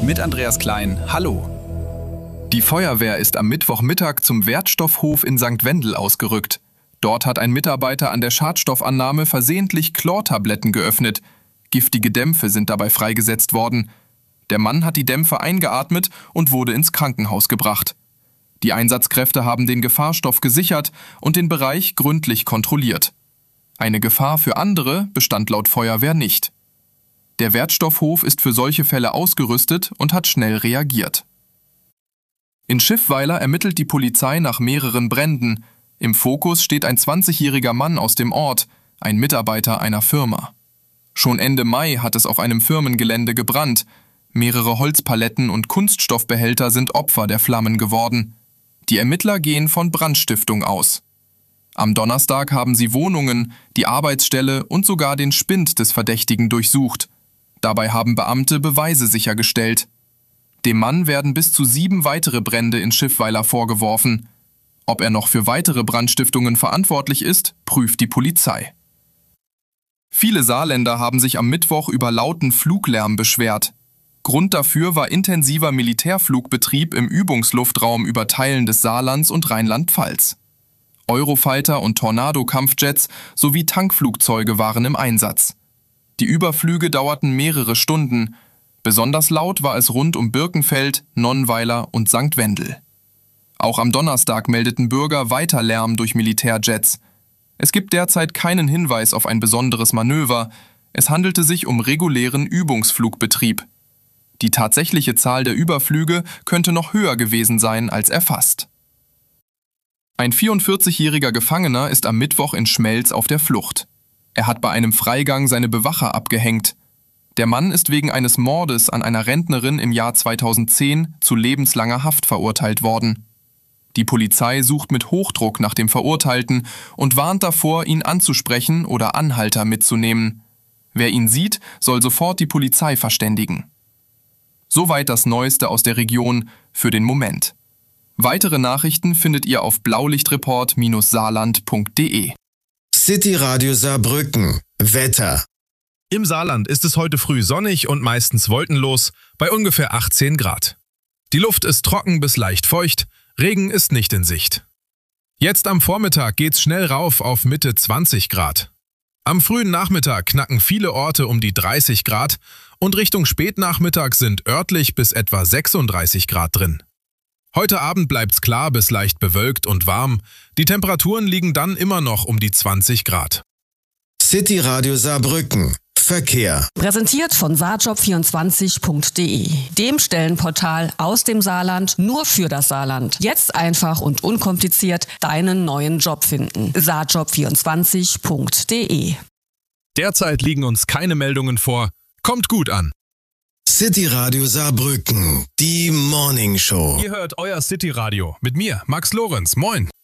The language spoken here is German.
Mit Andreas Klein, hallo. Die Feuerwehr ist am Mittwochmittag zum Wertstoffhof in St. Wendel ausgerückt. Dort hat ein Mitarbeiter an der Schadstoffannahme versehentlich Chlortabletten geöffnet. Giftige Dämpfe sind dabei freigesetzt worden. Der Mann hat die Dämpfe eingeatmet und wurde ins Krankenhaus gebracht. Die Einsatzkräfte haben den Gefahrstoff gesichert und den Bereich gründlich kontrolliert. Eine Gefahr für andere bestand laut Feuerwehr nicht. Der Wertstoffhof ist für solche Fälle ausgerüstet und hat schnell reagiert. In Schiffweiler ermittelt die Polizei nach mehreren Bränden. Im Fokus steht ein 20-jähriger Mann aus dem Ort, ein Mitarbeiter einer Firma. Schon Ende Mai hat es auf einem Firmengelände gebrannt. Mehrere Holzpaletten und Kunststoffbehälter sind Opfer der Flammen geworden. Die Ermittler gehen von Brandstiftung aus. Am Donnerstag haben sie Wohnungen, die Arbeitsstelle und sogar den Spind des Verdächtigen durchsucht. Dabei haben Beamte Beweise sichergestellt. Dem Mann werden bis zu 7 weitere Brände in Schiffweiler vorgeworfen. Ob er noch für weitere Brandstiftungen verantwortlich ist, prüft die Polizei. Viele Saarländer haben sich am Mittwoch über lauten Fluglärm beschwert. Grund dafür war intensiver Militärflugbetrieb im Übungsluftraum über Teilen des Saarlands und Rheinland-Pfalz. Eurofighter und Tornado-Kampfjets sowie Tankflugzeuge waren im Einsatz. Die Überflüge dauerten mehrere Stunden. Besonders laut war es rund um Birkenfeld, Nonnweiler und St. Wendel. Auch am Donnerstag meldeten Bürger weiter Lärm durch Militärjets. Es gibt derzeit keinen Hinweis auf ein besonderes Manöver. Es handelte sich um regulären Übungsflugbetrieb. Die tatsächliche Zahl der Überflüge könnte noch höher gewesen sein als erfasst. Ein 44-jähriger Gefangener ist am Mittwoch in Schmelz auf der Flucht. Er hat bei einem Freigang seine Bewacher abgehängt. Der Mann ist wegen eines Mordes an einer Rentnerin im Jahr 2010 zu lebenslanger Haft verurteilt worden. Die Polizei sucht mit Hochdruck nach dem Verurteilten und warnt davor, ihn anzusprechen oder Anhalter mitzunehmen. Wer ihn sieht, soll sofort die Polizei verständigen. Soweit das Neueste aus der Region für den Moment. Weitere Nachrichten findet ihr auf blaulichtreport-saarland.de. City Radio Saarbrücken. Wetter. Im Saarland ist es heute früh sonnig und meistens wolkenlos bei ungefähr 18 Grad. Die Luft ist trocken bis leicht feucht, Regen ist nicht in Sicht. Jetzt am Vormittag geht's schnell rauf auf Mitte 20 Grad. Am frühen Nachmittag knacken viele Orte um die 30 Grad und Richtung Spätnachmittag sind örtlich bis etwa 36 Grad drin. Heute Abend bleibt's klar bis leicht bewölkt und warm. Die Temperaturen liegen dann immer noch um die 20 Grad. City Radio Saarbrücken. Verkehr. Präsentiert von saarjob24.de, dem Stellenportal aus dem Saarland nur für das Saarland. Jetzt einfach und unkompliziert deinen neuen Job finden. saarjob24.de. Derzeit liegen uns keine Meldungen vor. Kommt gut an. City Radio Saarbrücken. Die Morning Show. Ihr hört euer City Radio mit mir, Max Lorenz. Moin.